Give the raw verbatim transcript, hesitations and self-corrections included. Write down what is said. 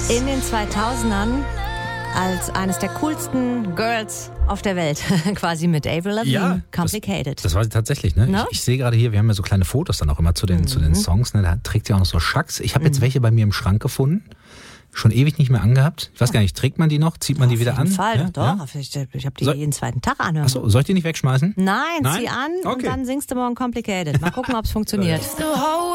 In den zweitausendern als eines der coolsten Girls auf der Welt, quasi mit Avril Lavigne, Ja, Complicated. Das, das war sie tatsächlich, ne? No? Ich, ich sehe gerade hier, wir haben ja so kleine Fotos dann auch immer zu den, mhm. zu den Songs, ne? Da trägt sie auch noch so Schacks. Ich habe mhm. jetzt welche bei mir im Schrank gefunden. Schon ewig nicht mehr angehabt. Ich weiß gar nicht, trägt man die noch? Zieht man auf die wieder an? Auf jeden Fall, ja? doch. Ja? Ich, ich habe die so, jeden zweiten Tag anhören. Achso, soll ich die nicht wegschmeißen? Nein, Nein? zieh an Okay. und dann singst du morgen Complicated. Mal gucken, ob es funktioniert.